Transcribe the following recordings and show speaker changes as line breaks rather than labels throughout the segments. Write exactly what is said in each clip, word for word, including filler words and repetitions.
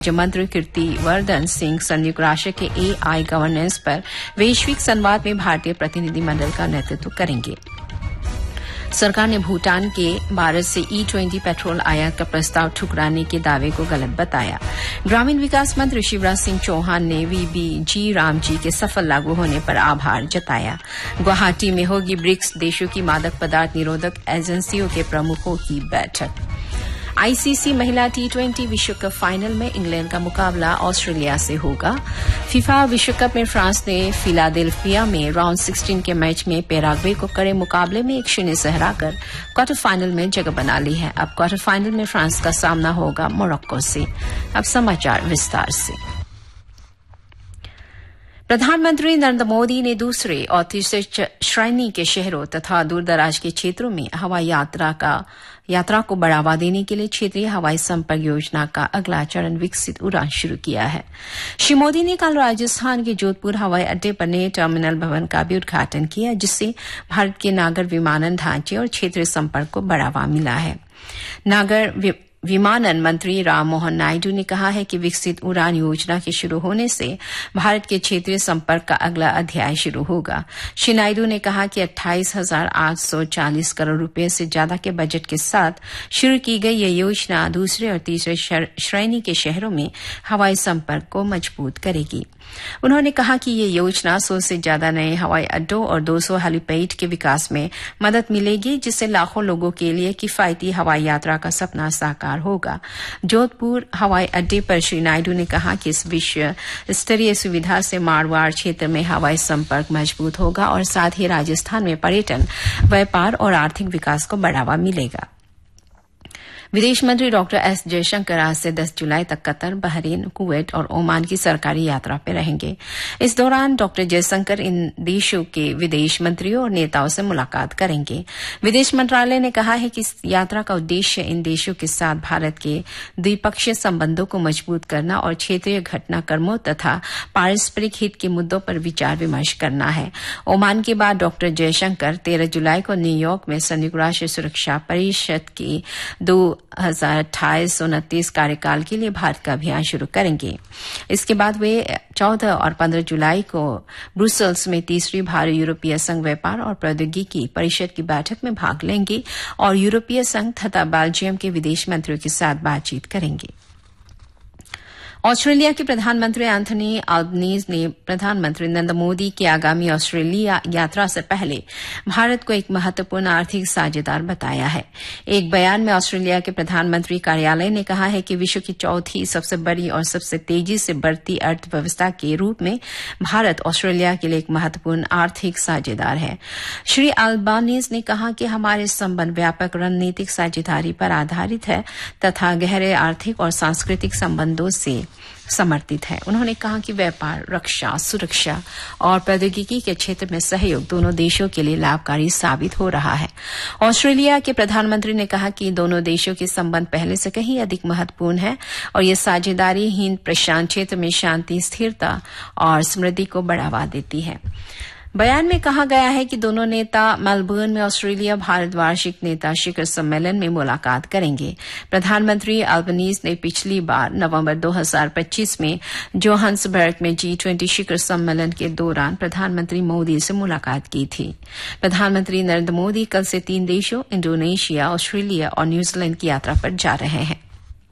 राज्य मंत्री कीर्तिवर्धन सिंह संयुक्त राष्ट्र के ए आई गवर्नेंस पर वैश्विक संवाद में भारतीय प्रतिनिधिमंडल का नेतृत्व करेंगे। सरकार ने भूटान के भारत से ई ट्वेंटी पेट्रोल आयात का प्रस्ताव ठुकराने के दावे को गलत बताया। ग्रामीण विकास मंत्री शिवराज सिंह चौहान ने वी बी जी रामजी के सफल लागू होने पर आभार जताया। गुवाहाटी में होगी ब्रिक्स देशों की मादक पदार्थ निरोधक एजेंसियों के प्रमुखों की बैठक। आई सी सी महिला टी ट्वेंटी विश्व कप फाइनल में इंग्लैंड का मुकाबला ऑस्ट्रेलिया से होगा। फीफा विश्व कप में फ्रांस ने फिलाडेल्फिया में राउंड सोलह के मैच में पैराग्वे को कड़े मुकाबले में एक शून्य से हराकर क्वार्टर फाइनल में जगह बना ली है। अब क्वार्टर फाइनल में फ्रांस का सामना होगा मोरक्को से। अब समाचार विस्तार से। प्रधानमंत्री नरेंद्र मोदी ने दूसरे और तीसरे श्रेणी के शहरों तथा दूरदराज के क्षेत्रों में हवाई यात्रा का यात्रा को बढ़ावा देने के लिए क्षेत्रीय हवाई संपर्क योजना का अगला चरण विकसित उड़ान शुरू किया है। श्री मोदी ने कल राजस्थान के जोधपुर हवाई अड्डे पर नए टर्मिनल भवन का भी उद्घाटन किया, जिससे भारत के नागर विमानन ढांचे और क्षेत्रीय संपर्क को बढ़ावा मिला है। नागर विमानन मंत्री राम मोहन नायडू ने कहा है कि विकसित उड़ान योजना के शुरू होने से भारत के क्षेत्रीय संपर्क का अगला अध्याय शुरू होगा। श्री नायडू ने कहा कि अट्ठाईस हजार आठ सौ चालीस करोड़ रुपए से ज्यादा के बजट के साथ शुरू की गई यह योजना दूसरे और तीसरे श्रेणी के शहरों में हवाई संपर्क को मजबूत करेगी। उन्होंने कहा कि यह योजना सौ से ज्यादा नए हवाई अड्डों और दो सौ हेलीपैड के विकास में मदद मिलेगी, जिससे लाखों लोगों के लिए किफायती हवाई यात्रा का सपना साकार होगा। जोधपुर हवाई अड्डे पर श्री नायडू ने कहा कि इस विश्व स्तरीय सुविधा से मारवाड़ क्षेत्र में हवाई संपर्क मजबूत होगा और साथ ही राजस्थान में पर्यटन, व्यापार और आर्थिक विकास को बढ़ावा मिलेगा। विदेश मंत्री डॉक्टर एस जयशंकर आज से दस जुलाई तक कतर, बहरीन, कुवैत और ओमान की सरकारी यात्रा पर रहेंगे। इस दौरान डॉक्टर जयशंकर इन देशों के विदेश मंत्रियों और नेताओं से मुलाकात करेंगे। विदेश मंत्रालय ने कहा है कि इस यात्रा का उद्देश्य इन देशों के साथ भारत के द्विपक्षीय संबंधों को मजबूत करना और क्षेत्रीय घटनाक्रमों तथा पारस्परिक हित के मुद्दों पर विचार विमर्श करना है। ओमान के बाद डॉक्टर जयशंकर तेरह जुलाई को न्यूयॉर्क में संयुक्त राष्ट्र सुरक्षा परिषद की दो हजार अट्ठाईस उनतीस कार्यकाल के लिए भारत का अभियान शुरू करेंगे। इसके बाद वे चौदह और पंद्रह जुलाई को ब्रुसेल्स में तीसरी भारत यूरोपीय संघ व्यापार और प्रौद्योगिकी परिषद की बैठक में भाग लेंगे और यूरोपीय संघ तथा बेल्जियम के विदेश मंत्रियों के साथ बातचीत करेंगे। ऑस्ट्रेलिया के प्रधानमंत्री एंथनी अल्बनीज ने प्रधानमंत्री नरेंद्र मोदी की आगामी ऑस्ट्रेलिया यात्रा से पहले भारत को एक महत्वपूर्ण आर्थिक साझेदार बताया है। एक बयान में ऑस्ट्रेलिया के प्रधानमंत्री कार्यालय ने कहा है कि विश्व की चौथी सबसे बड़ी और सबसे तेजी से बढ़ती अर्थव्यवस्था के रूप में भारत ऑस्ट्रेलिया के लिए एक महत्वपूर्ण आर्थिक साझेदार है। श्री अल्बानीज ने कहा कि हमारे संबंध व्यापक रणनीतिक साझेदारी पर आधारित है तथा गहरे आर्थिक और सांस्कृतिक संबंधों से समर्थित है। उन्होंने कहा कि व्यापार, रक्षा, सुरक्षा और प्रौद्योगिकी के क्षेत्र में सहयोग दोनों देशों के लिए लाभकारी साबित हो रहा है। ऑस्ट्रेलिया के प्रधानमंत्री ने कहा कि दोनों देशों के संबंध पहले से कहीं अधिक महत्वपूर्ण है और ये साझेदारी हिंद प्रशांत क्षेत्र में शांति, स्थिरता और समृद्धि को बढ़ावा देती है। बयान में कहा गया है कि दोनों नेता मेलबर्न में ऑस्ट्रेलिया भारत वार्षिक नेता शिखर सम्मेलन में मुलाकात करेंगे। प्रधानमंत्री अल्बनीज ने पिछली बार नवंबर दो हजार पच्चीस में जोहान्सबर्ग में जी ट्वेंटी शिखर सम्मेलन के दौरान प्रधानमंत्री मोदी से मुलाकात की थी। प्रधानमंत्री नरेंद्र मोदी कल से तीन देशों इंडोनेशिया, ऑस्ट्रेलिया और न्यूजीलैंड की यात्रा पर जा रहे हैं।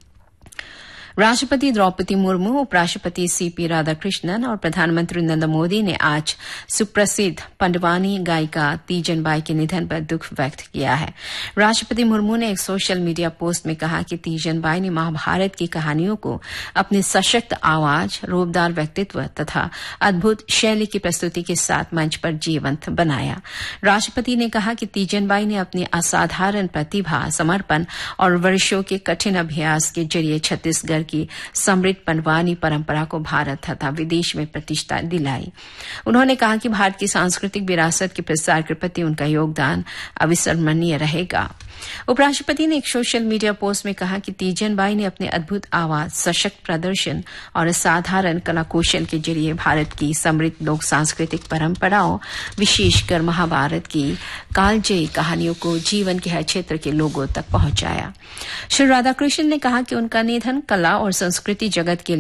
राष्ट्रपति द्रौपदी मुर्मू, उपराष्ट्रपति सी पी राधाकृष्णन और प्रधानमंत्री नरेंद्र मोदी ने आज सुप्रसिद्ध पंडवानी गायिका तीजन बाई के निधन पर दुख व्यक्त किया है। राष्ट्रपति मुर्मू ने एक सोशल मीडिया पोस्ट में कहा कि तीजन बाई ने महाभारत की कहानियों को अपनी सशक्त आवाज, रूपदार व्यक्तित्व तथा अद्भुत शैली की प्रस्तुति के साथ मंच पर जीवंत बनाया। राष्ट्रपति ने कहा कि तीजन बाई ने अपनी असाधारण प्रतिभा, समर्पण और वर्षों के कठिन अभ्यास के जरिए छत्तीसगढ़ की समृद्ध पंडवानी परंपरा को भारत तथा विदेश में प्रतिष्ठा दिलाई। उन्होंने कहा कि भारत की सांस्कृतिक विरासत के प्रसार के प्रति उनका योगदान अविस्मरणीय रहेगा। उपराष्ट्रपति ने एक सोशल मीडिया पोस्ट में कहा कि तीजन बाई ने अपने अद्भुत आवाज, सशक्त प्रदर्शन और असाधारण कला कौशल के जरिए भारत की समृद्ध लोक सांस्कृतिक परंपराओं, विशेषकर महाभारत की कालजयी कहानियों को जीवन के हर क्षेत्र के लोगों तक पहुंचाया। श्री राधाकृष्णन ने कहा कि उनका निधन कला और संस्कृति जगत के